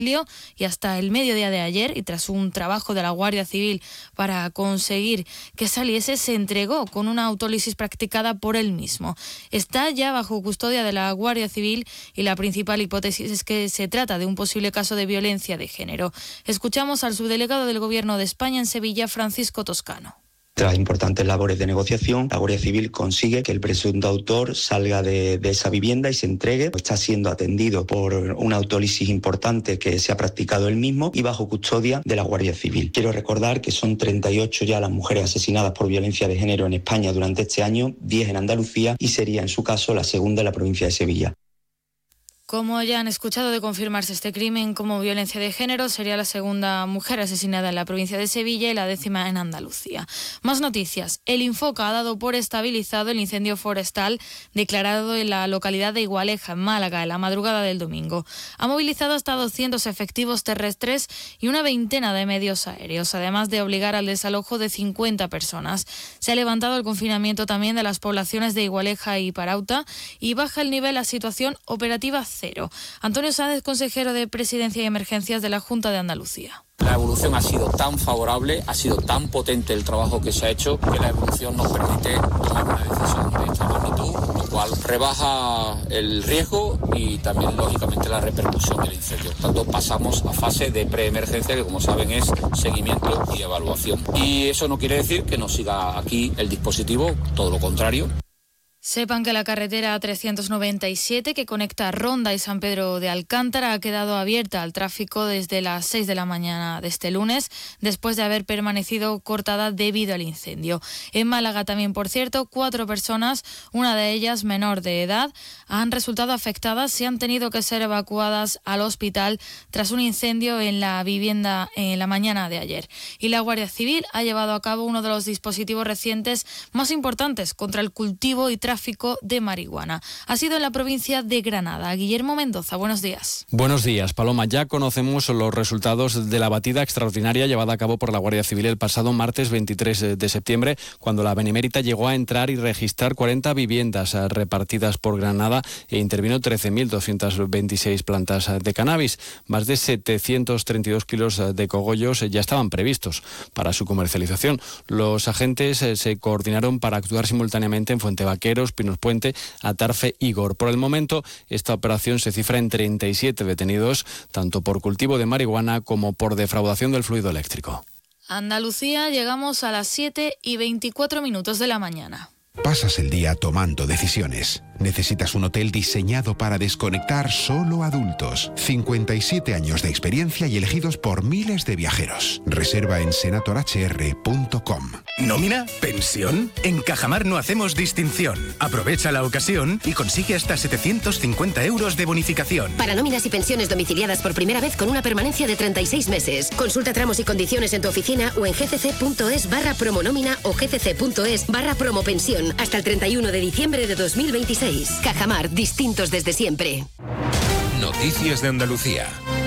y hasta el mediodía de ayer, y tras un trabajo de la Guardia Civil para conseguir que saliese, se entregó con una autólisis practicada por él mismo. Está ya bajo custodia de la Guardia Civil y la principal hipótesis es que se trata de un posible caso de violencia de género. Escuchamos al subdelegado del Gobierno de España en Sevilla, Francisco Toscano. Tras importantes labores de negociación, la Guardia Civil consigue que el presunto autor salga de esa vivienda y se entregue. Está siendo atendido por una autólisis importante que se ha practicado él mismo y bajo custodia de la Guardia Civil. Quiero recordar que son 38 ya las mujeres asesinadas por violencia de género en España durante este año, 10 en Andalucía y sería en su caso la segunda en la provincia de Sevilla. Como ya han escuchado, de confirmarse este crimen como violencia de género, sería la segunda mujer asesinada en la provincia de Sevilla y la 10ª en Andalucía. Más noticias. El Infoca ha dado por estabilizado el incendio forestal declarado en la localidad de Igualeja, en Málaga, en la madrugada del domingo. Ha movilizado hasta 200 efectivos terrestres y una veintena de medios aéreos, además de obligar al desalojo de 50 personas. Se ha levantado el confinamiento también de las poblaciones de Igualeja y Parauta y baja el nivel a situación operativa cero. Antonio Sáenz, consejero de Presidencia y Emergencias de la Junta de Andalucía. La evolución ha sido tan favorable, ha sido tan potente el trabajo que se ha hecho, que la evolución nos permite tomar una decisión de esta magnitud, lo cual rebaja el riesgo y también, lógicamente, la repercusión del incendio. Por tanto, pasamos a fase de preemergencia, que como saben es seguimiento y evaluación. Y eso no quiere decir que no siga aquí el dispositivo, todo lo contrario. Sepan que la carretera 397 que conecta Ronda y San Pedro de Alcántara ha quedado abierta al tráfico desde las 6 de la mañana de este lunes, después de haber permanecido cortada debido al incendio. En Málaga también, por cierto, 4 personas, una de ellas menor de edad, han resultado afectadas y han tenido que ser evacuadas al hospital tras un incendio en la vivienda en la mañana de ayer. Y la Guardia Civil ha llevado a cabo uno de los dispositivos recientes más importantes contra el cultivo y tráfico de marihuana. Ha sido en la provincia de Granada. Guillermo Mendoza, buenos días. Buenos días, Paloma. Ya conocemos los resultados de la batida extraordinaria llevada a cabo por la Guardia Civil el pasado martes 23 de septiembre, cuando la Benemérita llegó a entrar y registrar 40 viviendas repartidas por Granada e intervino 13.226 plantas de cannabis. Más de 732 kilos de cogollos ya estaban previstos para su comercialización. Los agentes se coordinaron para actuar simultáneamente en Fuentevaqueros, Pinos Puente, Atarfe y Gor. Por el momento, esta operación se cifra en 37 detenidos, tanto por cultivo de marihuana como por defraudación del fluido eléctrico. Andalucía, llegamos a las 7:24 de la mañana. Pasas el día tomando decisiones. Necesitas un hotel diseñado para desconectar solo adultos. 57 años de experiencia y elegidos por miles de viajeros. Reserva en senatorhr.com. ¿Nómina? ¿Pensión? En Cajamar no hacemos distinción. Aprovecha la ocasión y consigue hasta 750 euros de bonificación. Para nóminas y pensiones domiciliadas por primera vez con una permanencia de 36 meses. Consulta tramos y condiciones en tu oficina o en gcc.es/promonómina o gcc.es/promopensión. Hasta el 31 de diciembre de 2026. Cajamar, distintos desde siempre. Noticias de Andalucía.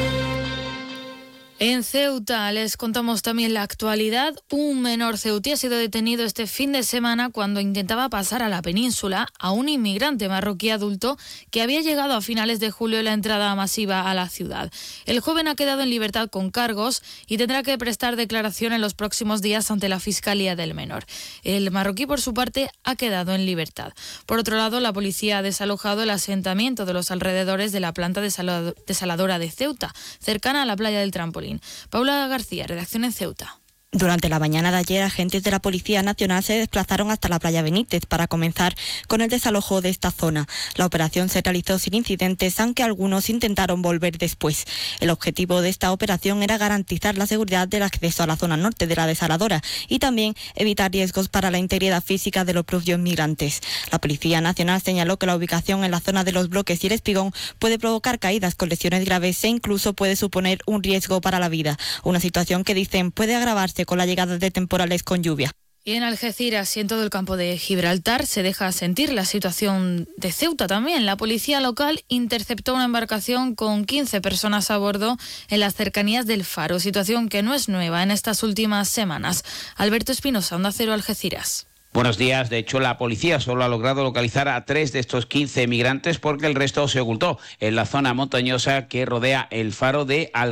En Ceuta les contamos también la actualidad. Un menor ceutí ha sido detenido este fin de semana cuando intentaba pasar a la península a un inmigrante marroquí adulto que había llegado a finales de julio en la entrada masiva a la ciudad. El joven ha quedado en libertad con cargos y tendrá que prestar declaración en los próximos días ante la Fiscalía del Menor. El marroquí, por su parte, ha quedado en libertad. Por otro lado, la policía ha desalojado el asentamiento de los alrededores de la planta desaladora de Ceuta, cercana a la playa del Trampolín. Paula García, redacción en Ceuta. Durante la mañana de ayer, agentes de la Policía Nacional se desplazaron hasta la playa Benítez para comenzar con el desalojo de esta zona. La operación se realizó sin incidentes, aunque algunos intentaron volver después. El objetivo de esta operación era garantizar la seguridad del acceso a la zona norte de la desaladora y también evitar riesgos para la integridad física de los propios migrantes. La Policía Nacional señaló que la ubicación en la zona de los bloques y el espigón puede provocar caídas con lesiones graves e incluso puede suponer un riesgo para la vida. Una situación que, dicen, puede agravarse con la llegada de temporales con lluvia. Y en Algeciras y en todo el campo de Gibraltar se deja sentir la situación de Ceuta también. La policía local interceptó una embarcación con 15 personas a bordo en las cercanías del Faro, situación que no es nueva en estas últimas semanas. Alberto Espinosa, Onda Cero, Algeciras. Buenos días. De hecho, la policía solo ha logrado localizar a 3 de estos 15 migrantes porque el resto se ocultó en la zona montañosa que rodea el Faro de Algeciras.